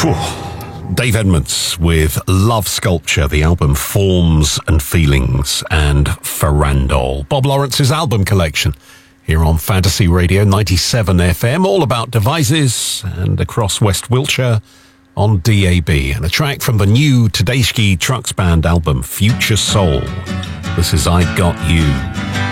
Dave Edmunds with Love Sculpture, the album Forms and Feelings, and Farandole. Bob Lawrence's album collection here on Fantasy Radio 97 FM, all about devices, and across West Wiltshire on DAB. And a track from the new Tedeschi Trucks Band album, Future Soul. This is I Got You.